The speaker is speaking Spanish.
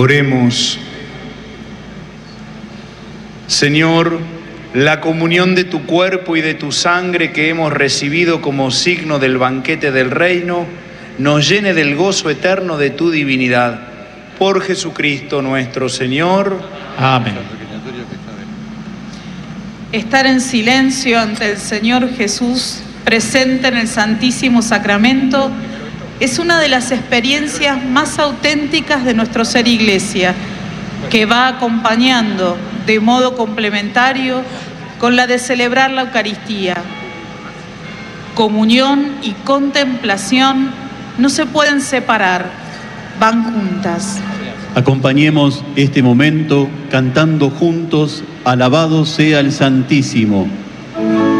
Oremos. Señor, la comunión de tu cuerpo y de tu sangre que hemos recibido como signo del banquete del reino, nos llene del gozo eterno de tu divinidad. Por Jesucristo nuestro Señor. Amén. Estar en silencio ante el Señor Jesús, presente en el Santísimo Sacramento, es una de las experiencias más auténticas de nuestro ser Iglesia, que va acompañando de modo complementario con la de celebrar la Eucaristía. Comunión y contemplación no se pueden separar, van juntas. Acompañemos este momento cantando juntos, alabado sea el Santísimo.